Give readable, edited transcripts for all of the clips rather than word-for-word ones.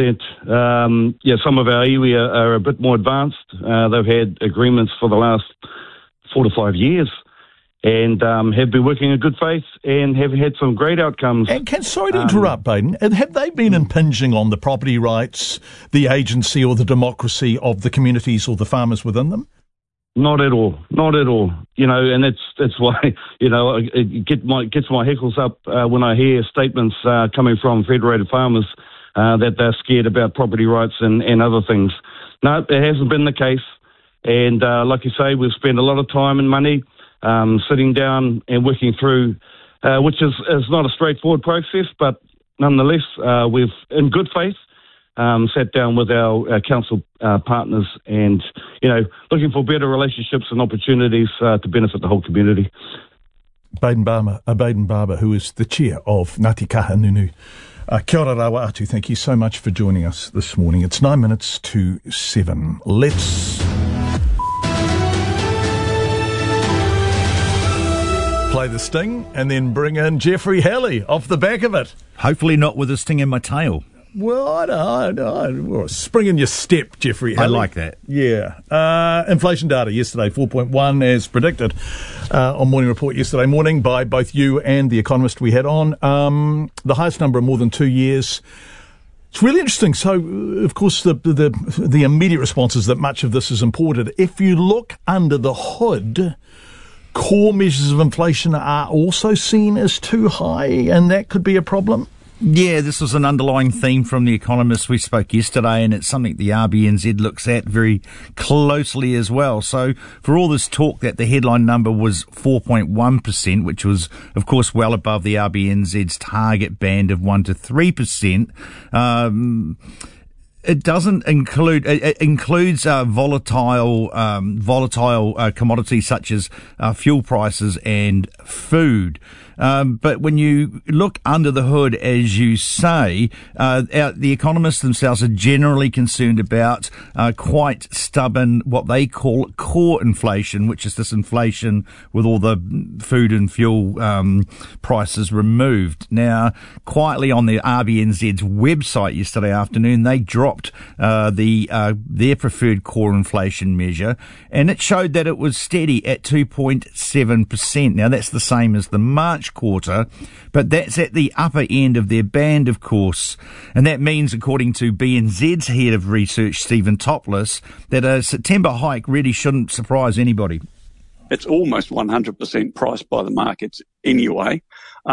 Some of our iwi are a bit more advanced. They've had agreements for the last 4 to 5 years and have been working in good faith and have had some great outcomes. And sorry to interrupt, Baden. Have they been impinging on the property rights, the agency or the democracy of the communities or the farmers within them? Not at all. And that's why, it gets my heckles up when I hear statements coming from Federated Farmers that they're scared about property rights and other things. No, it hasn't been the case. And like you say, we've spent a lot of time and money sitting down and working through, which is not a straightforward process, but nonetheless, we've, in good faith, sat down with our council partners and, looking for better relationships and opportunities to benefit the whole community. Baden Barber, who is the chair of Ngāti Kahungunu. Kia ora rawa atu, thank you so much for joining us this morning. It's 9 minutes to 7. Let's play the sting and then bring in Jeffrey Halley off the back of it. Hopefully not with a sting in my tail. Well, I don't know. Spring in your step, Jeffrey Halley. I like that. Yeah. Inflation data yesterday, 4.1 as predicted on Morning Report yesterday morning by both you and the economist we had on. The highest number in more than 2 years. It's really interesting. So, of course, the immediate response is that much of this is imported. If you look under the hood, core measures of inflation are also seen as too high, and that could be a problem. Yeah, this was an underlying theme from the economists we spoke yesterday, and it's something the RBNZ looks at very closely as well. So for all this talk that the headline number was 4.1%, which was, of course, well above the RBNZ's target band of 1 to 3%, it doesn't include. It includes volatile commodities such as fuel prices and food. But when you look under the hood, as you say, the economists themselves are generally concerned about quite stubborn, what they call core inflation, which is this inflation with all the food and fuel prices removed. Now, quietly on the RBNZ's website yesterday afternoon, they dropped their preferred core inflation measure, and it showed that it was steady at 2.7%. Now, that's the same as the March quarter, but that's at the upper end of their band, of course. And that means, according to BNZ's head of research, Stephen Topless, that a September hike really shouldn't surprise anybody. It's almost 100% priced by the markets anyway.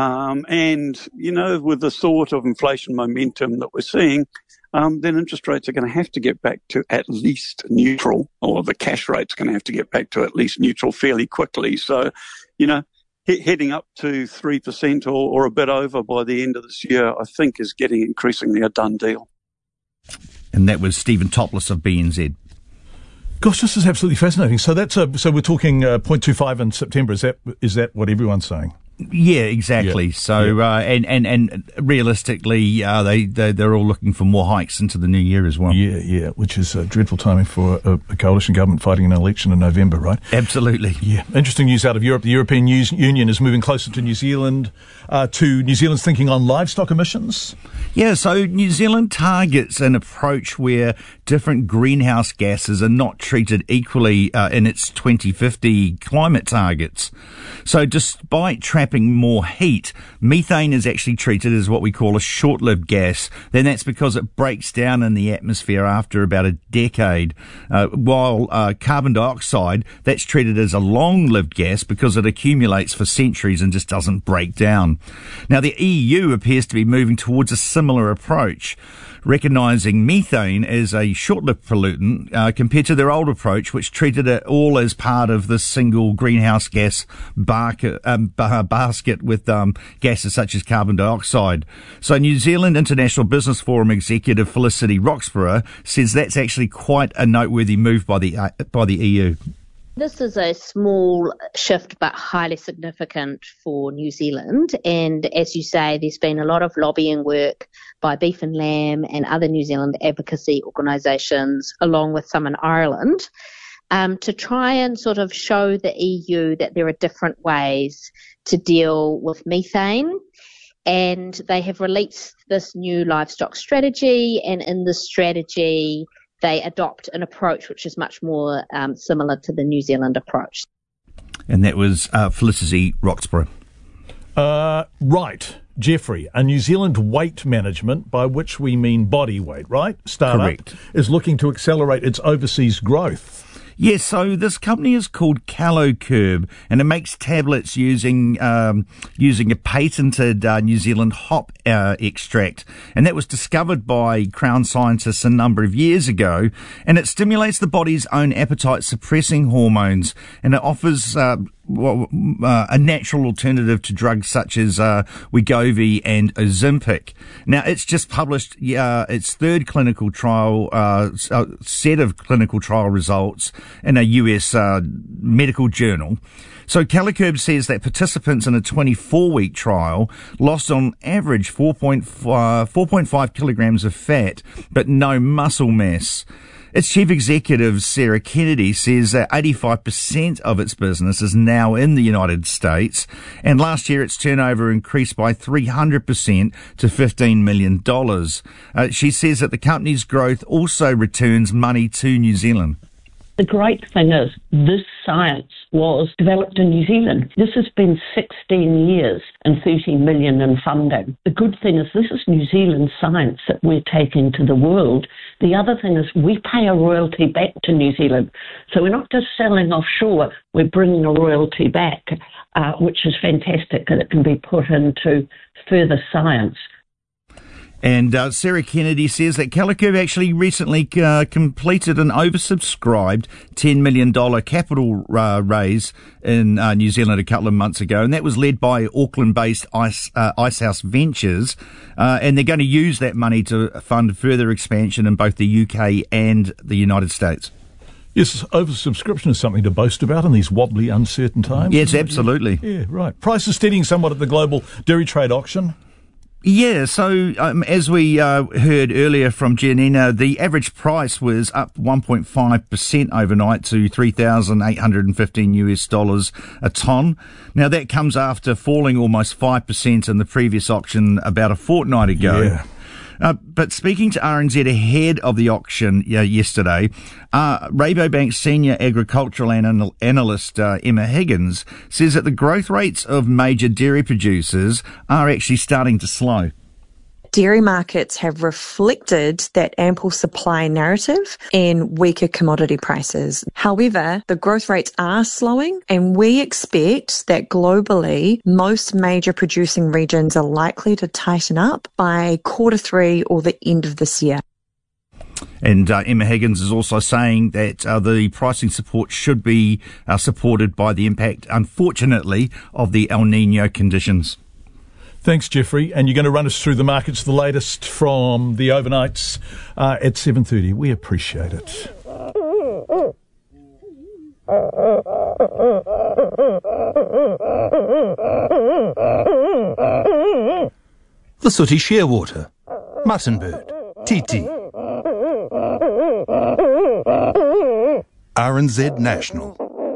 And, with the sort of inflation momentum that we're seeing, then interest rates are going to have to get back to at least neutral, or the cash rate's going to have to get back to at least neutral fairly quickly. So, heading up to 3% or a bit over by the end of this year, I think is getting increasingly a done deal. And that was Stephen Topless of BNZ. Gosh, this is absolutely fascinating. So so we're talking 0.25 in September. Is that what everyone's saying? Yeah, exactly. Yeah. So, and realistically, they're all looking for more hikes into the new year as well. Yeah, which is dreadful timing for a coalition government fighting an election in November, right? Absolutely. Yeah. Interesting news out of Europe. The European Union is moving closer to New Zealand, to New Zealand's thinking on livestock emissions. Yeah, so New Zealand targets an approach where different greenhouse gases are not treated equally in its 2050 climate targets. So despite trapping more heat, methane is actually treated as what we call a short-lived gas. Then that's because it breaks down in the atmosphere after about a decade, while carbon dioxide, that's treated as a long-lived gas because it accumulates for centuries and just doesn't break down. Now, the EU appears to be moving towards a similar approach, recognising methane as a short-lived pollutant compared to their old approach, which treated it all as part of the single greenhouse gas basket with gases such as carbon dioxide. So New Zealand International Business Forum executive Felicity Roxburgh says that's actually quite a noteworthy move by the EU. This is a small shift but highly significant for New Zealand, and as you say, there's been a lot of lobbying work by Beef and Lamb and other New Zealand advocacy organisations, along with some in Ireland, to try and sort of show the EU that there are different ways to deal with methane. and they have released this new livestock strategy, and in this strategy they adopt an approach which is much more similar to the New Zealand approach. And that was Felicity Roxburgh. Right, Jeffrey, a New Zealand weight management, by which we mean body weight, right? Startup Correct. is looking to accelerate its overseas growth. Yes, so this company is called CaloCurb, and it makes tablets using a patented New Zealand hop extract, and that was discovered by Crown scientists a number of years ago, and it stimulates the body's own appetite-suppressing hormones, and it offers a natural alternative to drugs such as Wegovy and Ozempic. Now, it's just published its third clinical trial set of clinical trial results in a US medical journal. So CaloCurb says that participants in a 24-week trial lost on average 4.5 kilograms of fat, but no muscle mass. Its chief executive, Sarah Kennedy, says that 85% of its business is now in the United States, and last year its turnover increased by 300% to $15 million. She says that the company's growth also returns money to New Zealand. The great thing is this science was developed in New Zealand. This has been 16 years and 30 million in funding. The good thing is this is New Zealand science that we're taking to the world. The other thing is we pay a royalty back to New Zealand. So we're not just selling offshore, we're bringing a royalty back, which is fantastic, and it can be put into further science. And Sarah Kennedy says that CaloCurb actually recently completed an oversubscribed $10 million capital raise in New Zealand a couple of months ago, and that was led by Auckland-based Icehouse Ventures, and they're going to use that money to fund further expansion in both the UK and the United States. Yes, oversubscription is something to boast about in these wobbly, uncertain times. Yes, absolutely. Yeah, right. Prices steadying somewhat at the global dairy trade auction. Yeah, so as we heard earlier from Giannina, the average price was up 1.5% overnight to $3,815 a tonne. Now that comes after falling almost 5% in the previous auction about a fortnight ago. Yeah. But speaking to RNZ ahead of the auction yesterday, Rabobank senior agricultural analyst Emma Higgins says that the growth rates of major dairy producers are actually starting to slow. Dairy markets have reflected that ample supply narrative and weaker commodity prices. However, the growth rates are slowing, and we expect that globally, most major producing regions are likely to tighten up by Q3 or the end of this year. And Emma Higgins is also saying that the pricing support should be supported by the impact, unfortunately, of the El Niño conditions. Thanks, Jeffrey. And you're going to run us through the markets, the latest from the overnights at 7:30. We appreciate it. The sooty shearwater, muttonbird, titi. RNZ National.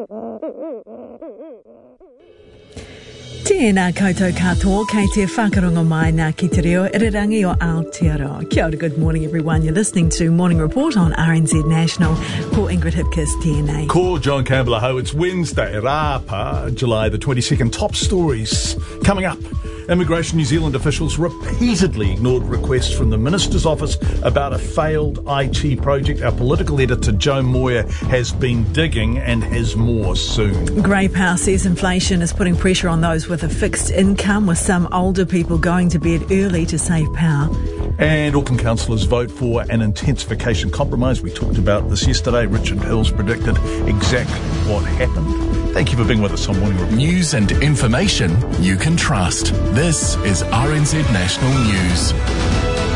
Tēnā koutou katoa, kei te whakarongo mai nā ki te reo, irirangi o Aotearoa. Kia ora, good morning everyone. You're listening to Morning Report on RNZ National. Ko Ingrid Hipkiss, tēnei. Ko John Campbell-Aho. It's Wednesday, Rapa, July the 22nd. Top stories coming up. Immigration New Zealand officials repeatedly ignored requests from the Minister's office about a failed IT project. Our political editor, Joe Moyer, has been digging and has more soon. Grey Power says inflation is putting pressure on those with a fixed income, with some older people going to bed early to save power. And Auckland councillors vote for an intensification compromise. We talked about this yesterday. Richard Hills predicted exactly what happened. Thank you for being with us on Morning Report. News and information you can trust. This is RNZ National News.